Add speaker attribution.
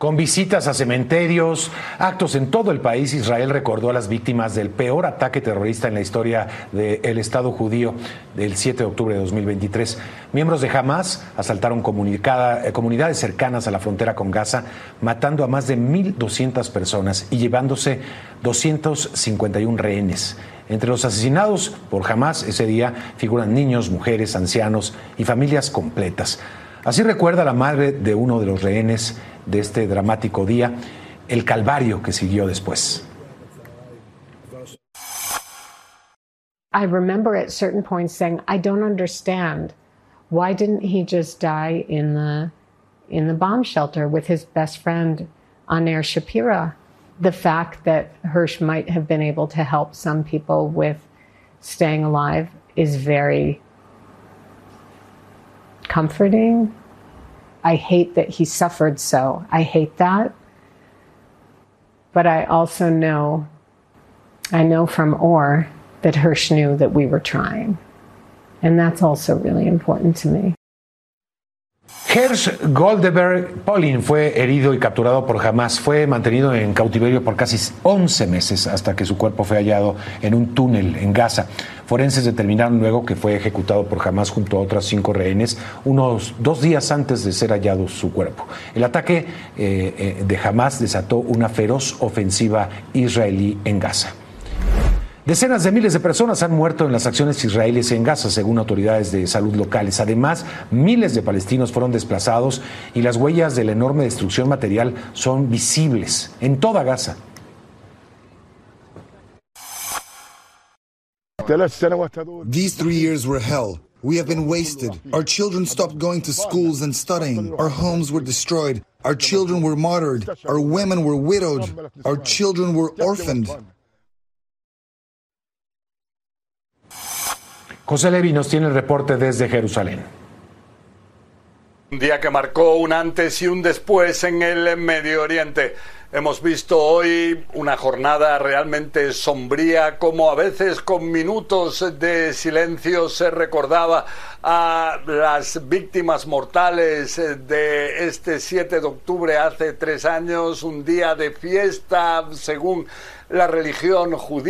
Speaker 1: Con visitas a cementerios, actos en todo el país, Israel recordó a las víctimas del peor ataque terrorista en la historia del Estado judío del 7 de octubre de 2023. Miembros de Hamás asaltaron comunidades cercanas a la frontera con Gaza, matando a más de 1,200 personas y llevándose 251 rehenes. Entre los asesinados por Hamás ese día figuran niños, mujeres, ancianos y familias completas. Así recuerda la madre de uno de los rehenes de este dramático día el calvario que siguió después.
Speaker 2: I remember at certain points saying, I don't understand. Why didn't he just die in the bomb shelter with his best friend, Aner Shapira? The fact that Hersh might have been able to help some people with staying alive is very comforting. I hate that he suffered so. I hate that. But I also know from Or that Hersh knew that we were trying. And that's also really important to me.
Speaker 1: Hersh Goldberg Polin fue herido y capturado por Hamás. Fue mantenido en cautiverio por casi 11 meses hasta que su cuerpo fue hallado en un túnel en Gaza. Forenses determinaron luego que fue ejecutado por Hamás junto a otras 5 rehenes unos 2 días antes de ser hallado su cuerpo. El ataque de Hamás desató una feroz ofensiva israelí en Gaza. Decenas de miles de personas han muerto en las acciones israelíes en Gaza, según autoridades de salud locales. Además, miles de palestinos fueron desplazados y las huellas de la enorme destrucción material son visibles en toda Gaza.
Speaker 3: These 3 years were hell. We have been wasted. Our children stopped going to schools and studying. Our homes were destroyed. Our children were martyred. Our women were widowed. Our children were orphaned.
Speaker 1: José Levi nos tiene el reporte desde Jerusalén.
Speaker 4: Un día que marcó un antes y un después en el Medio Oriente. Hemos visto hoy una jornada realmente sombría, como a veces con minutos de silencio se recordaba a las víctimas mortales de este 7 de octubre hace 3 años, un día de fiesta según la religión judía.